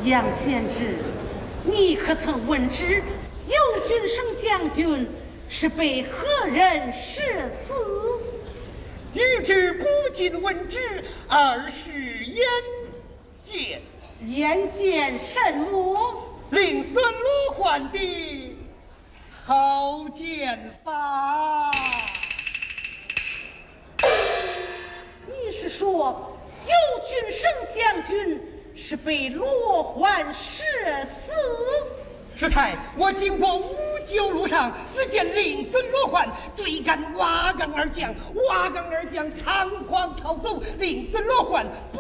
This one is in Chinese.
杨贤侄，你可曾闻知右军省将军是被何人射死？ 欲知不尽闻之，而是眼见。 眼见什么？ 令孙罗焕的好剑法。 你是说右军省将军是被罗焕射死？ 师太，我经过五九路上，只见令孙罗焕追赶瓦岗二将，瓦岗二将仓皇逃走，令孙罗焕